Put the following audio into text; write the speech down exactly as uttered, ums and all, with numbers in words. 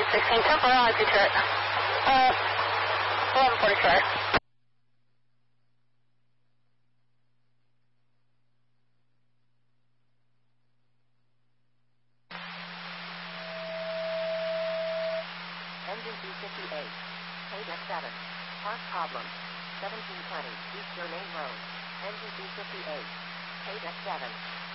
sixteen, temporality check. Uh, eleven forty check. Engine B fifty-eight. K D E C seven. Park problem. seventeen twenty East Germain Road. Engine B fifty-eight. K D E C seven.